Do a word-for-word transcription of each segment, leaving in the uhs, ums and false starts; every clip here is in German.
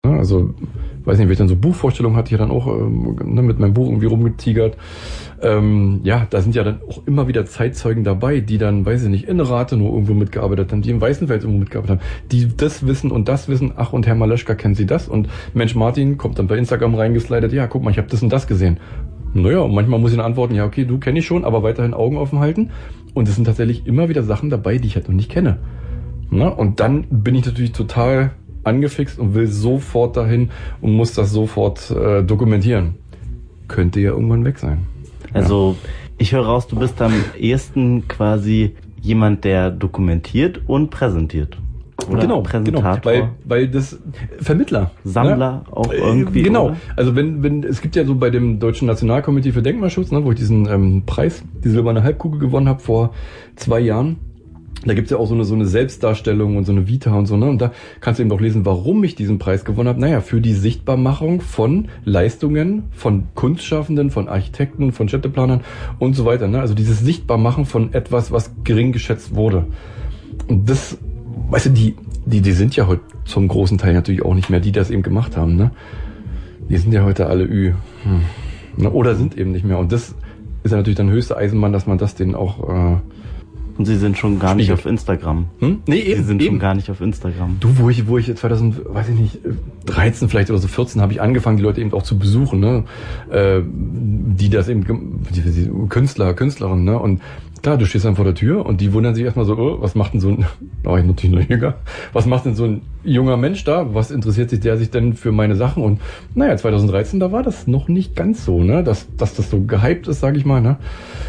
Also, weiß nicht, wenn ich dann so Buchvorstellungen hatte, ich ja dann auch ähm, ne, mit meinem Buch irgendwie rumgetigert. Ähm, ja, da sind ja dann auch immer wieder Zeitzeugen dabei, die dann, weiß ich nicht, in Rate nur irgendwo mitgearbeitet haben, die im Weißenfels irgendwo mitgearbeitet haben, die das wissen und das wissen. Ach, und Herr Maleschka, kennen Sie das? Und Mensch, Martin kommt dann bei Instagram reingeslidet, ja, guck mal, ich habe das und das gesehen. Naja, und manchmal muss ich dann antworten, ja, okay, du kenne ich schon, aber weiterhin Augen offen halten. Und es sind tatsächlich immer wieder Sachen dabei, die ich halt noch nicht kenne. Na, und dann bin ich natürlich total angefixt und will sofort dahin und muss das sofort äh, dokumentieren. Könnte ja irgendwann weg sein. Also ja. Ich höre raus, du bist am ehesten quasi jemand, der dokumentiert und präsentiert. Oder genau, Präsentator. Genau, weil, weil das Vermittler. Sammler ne? auch irgendwie. Genau, oder? Also wenn, wenn, es gibt ja so bei dem Deutschen Nationalkomitee für Denkmalschutz, ne, wo ich diesen ähm, Preis, die silberne Halbkugel gewonnen habe vor zwei Jahren. Da gibt's ja auch so eine so eine Selbstdarstellung und so eine Vita und so, ne? Und da kannst du eben auch lesen, warum ich diesen Preis gewonnen habe. Naja, für die Sichtbarmachung von Leistungen, von Kunstschaffenden, von Architekten, von Städteplanern und so weiter, ne? Also dieses Sichtbarmachen von etwas, was gering geschätzt wurde. Und das, weißt du, die, die, die sind ja heute zum großen Teil natürlich auch nicht mehr, die das eben gemacht haben, ne? Die sind ja heute alle Ü. Hm. Ne? Oder sind eben nicht mehr. Und das ist ja natürlich dann höchste Eisenbahn, dass man das denen auch, äh, Und Sie sind schon gar nicht auf Instagram. Hm? Nee, eben, Sie sind eben. schon gar nicht auf Instagram. Du, wo ich, wo ich zwanzig, weiß ich nicht, dreizehn vielleicht oder so vierzehn habe ich angefangen, die Leute eben auch zu besuchen, ne, äh, die das eben, die, die Künstler, Künstlerinnen, ne, und klar, du stehst dann vor der Tür und die wundern sich erstmal so, oh, was macht denn so ein, oh, ich natürlich noch jünger, was macht denn so ein junger Mensch da, was interessiert sich der sich denn für meine Sachen? Und naja, zwanzig dreizehn, da war das noch nicht ganz so, ne, dass, dass das so gehypt ist, sag ich mal, ne.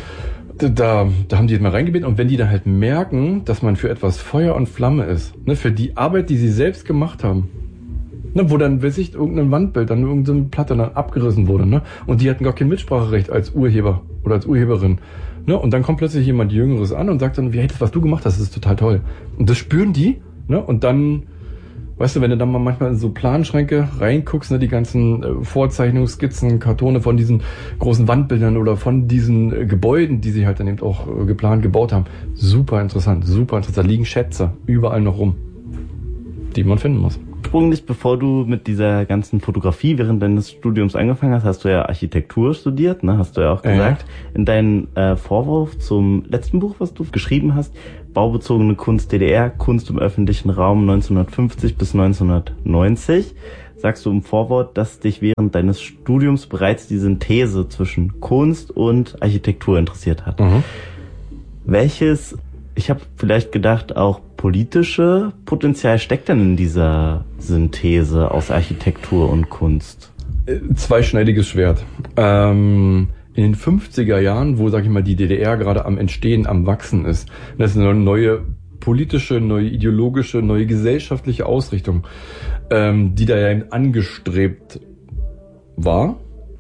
Da, da haben die jetzt mal reingebeten und wenn die dann halt merken, dass man für etwas Feuer und Flamme ist, ne, für die Arbeit, die sie selbst gemacht haben, ne, wo dann, weiß ich, irgendein Wandbild, dann irgendeine Platte dann abgerissen wurde, ne, und die hatten gar kein Mitspracherecht als Urheber oder als Urheberin, ne, und dann kommt plötzlich jemand Jüngeres an und sagt dann, wie, hey, das, was du gemacht hast, das ist total toll. Und das spüren die, ne, und dann, weißt du, wenn du dann mal manchmal in so Planschränke reinguckst, ne, die ganzen äh, Vorzeichnungen, Skizzen, Kartone von diesen großen Wandbildern oder von diesen äh, Gebäuden, die sie halt dann eben auch äh, geplant, gebaut haben. Super interessant, super interessant. Da liegen Schätze überall noch rum, die man finden muss. Ursprünglich, bevor du mit dieser ganzen Fotografie während deines Studiums angefangen hast, hast du ja Architektur studiert, ne, hast du ja auch gesagt. Ja. In deinem äh, Vorwurf zum letzten Buch, was du geschrieben hast, Baubezogene Kunst D D R, Kunst im öffentlichen Raum neunzehnhundertfünfzig bis neunzehnhundertneunzig, sagst du im Vorwort, dass dich während deines Studiums bereits die Synthese zwischen Kunst und Architektur interessiert hat. Mhm. Welches, ich habe vielleicht gedacht, auch politische Potenzial steckt denn in dieser Synthese aus Architektur und Kunst? Zweischneidiges Schwert. Ähm In den fünfziger Jahren, wo, sag ich mal, die D D R gerade am Entstehen, am Wachsen ist, das ist eine neue politische, neue ideologische, neue gesellschaftliche Ausrichtung, ähm, die da ja eben angestrebt war,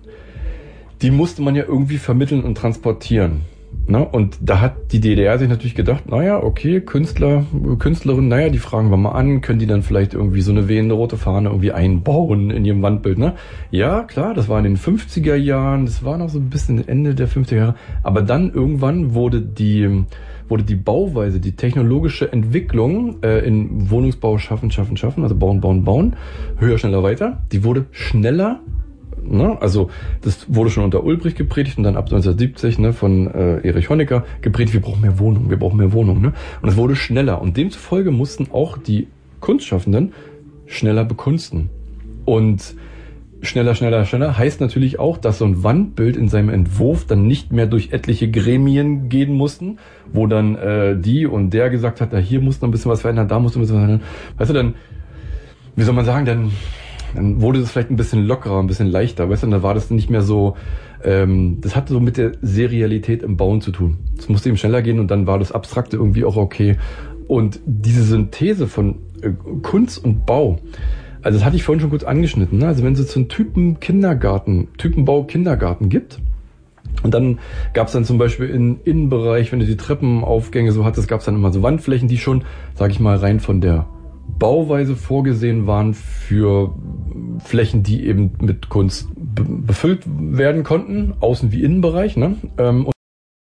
die musste man ja irgendwie vermitteln und transportieren. Ne? Und da hat die D D R sich natürlich gedacht, naja, okay, Künstler, Künstlerinnen, naja, die fragen wir mal an, können die dann vielleicht irgendwie so eine wehende rote Fahne irgendwie einbauen in ihrem Wandbild, ne? Ja, klar, das war in den fünfziger Jahren, das war noch so ein bisschen Ende der fünfziger Jahre, aber dann irgendwann wurde die, wurde die Bauweise, die technologische Entwicklung äh, in Wohnungsbau schaffen, schaffen, schaffen, also bauen, bauen, bauen, höher, schneller, weiter, die wurde schneller. Ne? Also das wurde schon unter Ulbricht gepredigt und dann ab neunzehnhundertsiebzig ne, von äh, Erich Honecker gepredigt, wir brauchen mehr Wohnungen, wir brauchen mehr Wohnungen. Ne? Und es wurde schneller und demzufolge mussten auch die Kunstschaffenden schneller bekunsten. Und schneller, schneller, schneller heißt natürlich auch, dass so ein Wandbild in seinem Entwurf dann nicht mehr durch etliche Gremien gehen mussten, wo dann äh, die und der gesagt hat, da hier muss noch ein bisschen was verändern, da muss noch ein bisschen was verändern. Weißt du, dann, wie soll man sagen, dann Dann wurde es vielleicht ein bisschen lockerer, ein bisschen leichter, weißt du, da war das nicht mehr so, ähm, das hatte so mit der Serialität im Bauen zu tun. Es musste eben schneller gehen und dann war das Abstrakte irgendwie auch okay. Und diese Synthese von äh, Kunst und Bau, also das hatte ich vorhin schon kurz angeschnitten, ne? Also wenn es jetzt so einen Typen Kindergarten, Typenbau Kindergarten gibt, und dann gab es dann zum Beispiel im Innenbereich, wenn du die Treppenaufgänge so hattest, gab es dann immer so Wandflächen, die schon, sag ich mal, rein von der Bauweise vorgesehen waren für Flächen, die eben mit Kunst be- befüllt werden konnten, Außen- wie Innenbereich, ne? Und